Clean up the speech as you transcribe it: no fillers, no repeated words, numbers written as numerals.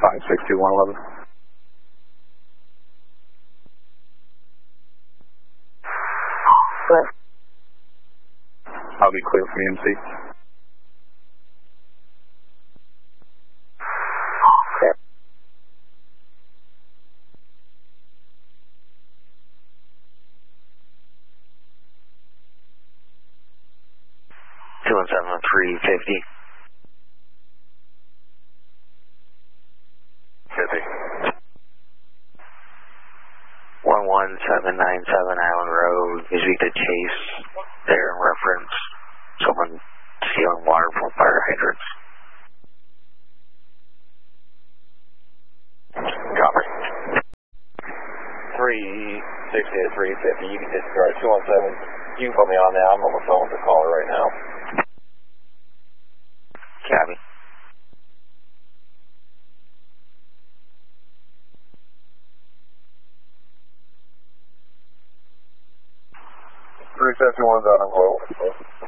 562-111. I'll be clear from EMC. Clear. 217-350. 50. 11797 Island Road. You speak to Chase there in reference. Someone stealing water from fire hydrants. Copy. 360 to 350. You can disregard 217. You can put me on now. I'm on the phone with the caller right now. Copy. 371's on a roll.